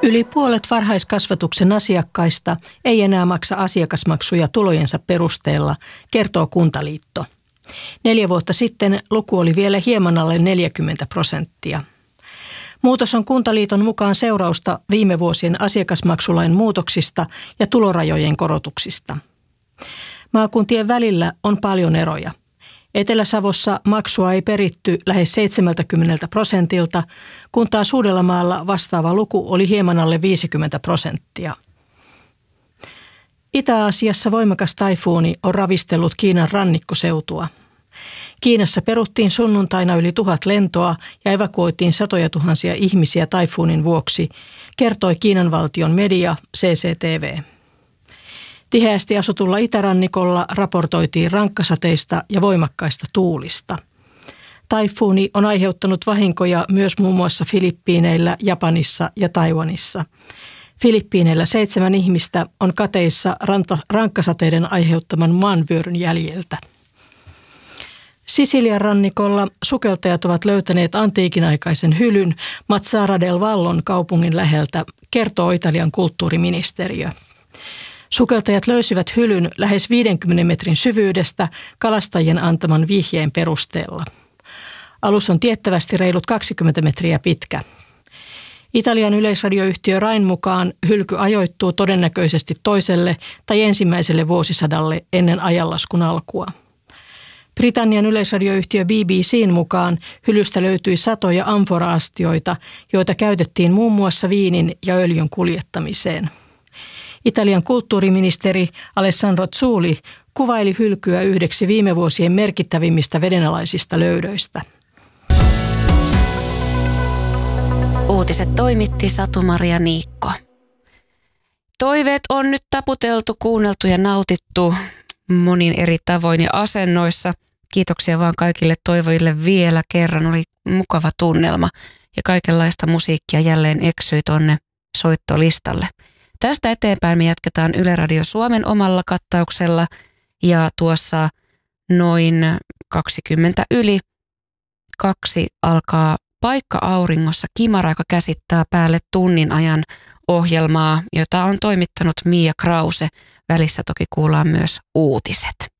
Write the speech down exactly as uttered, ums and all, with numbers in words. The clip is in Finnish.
Yli puolet varhaiskasvatuksen asiakkaista ei enää maksa asiakasmaksuja tulojensa perusteella, kertoo Kuntaliitto. Neljä vuotta sitten luku oli vielä hieman alle neljäkymmentä prosenttia. Muutos on Kuntaliiton mukaan seurausta viime vuosien asiakasmaksulain muutoksista ja tulorajojen korotuksista. Maakuntien välillä on paljon eroja. Etelä-Savossa maksua ei peritty lähes seitsemänkymmentä prosentilta, kun taas Uudellamaalla vastaava luku oli hieman alle viisikymmentä prosenttia. Itä-Aasiassa voimakas taifuuni on ravistellut Kiinan rannikkoseutua. Kiinassa peruttiin sunnuntaina yli tuhat lentoa ja evakuoitiin satoja tuhansia ihmisiä taifuunin vuoksi, kertoi Kiinan valtion media C C T V. Tiheästi asutulla itärannikolla raportoitiin rankkasateista ja voimakkaista tuulista. Taifuuni on aiheuttanut vahinkoja myös muun muassa Filippiineillä, Japanissa ja Taiwanissa. Filippiineillä seitsemän ihmistä on kateissa rankkasateiden aiheuttaman maanvyöryn jäljeltä. Sisilian rannikolla sukeltajat ovat löytäneet antiikinaikaisen hylyn Mazara del Vallon kaupungin läheltä, kertoo Italian kulttuuriministeriö. Sukeltajat löysivät hylyn lähes viidenkymmenen metrin syvyydestä kalastajien antaman vihjeen perusteella. Alus on tiettävästi reilut kaksikymmentä metriä pitkä. Italian yleisradioyhtiö Rain mukaan hylky ajoittuu todennäköisesti toiselle tai ensimmäiselle vuosisadalle ennen ajanlaskun alkua. Britannian yleisradioyhtiö B B C:n mukaan hylystä löytyi satoja amfora-astioita, joita käytettiin muun muassa viinin ja öljyn kuljettamiseen. Italian kulttuuriministeri Alessandro Zuli kuvaili hylkyä yhdeksi viime vuosien merkittävimmistä vedenalaisista löydöistä. Uutiset toimitti Satu-Maria Niikko. Toiveet on nyt taputeltu, kuunneltu ja nautittu monin eri tavoin ja asennoissa. Kiitoksia vaan kaikille toivojille vielä kerran. Oli mukava tunnelma ja kaikenlaista musiikkia jälleen eksyi tonne soittolistalle. Tästä eteenpäin me jatketaan Yle Radio Suomen omalla kattauksella ja tuossa noin kaksikymmentä yli kaksi alkaa Paikka auringossa Kimara, joka käsittää päälle tunnin ajan ohjelmaa, jota on toimittanut Mia Krause. Välissä toki kuullaan myös uutiset.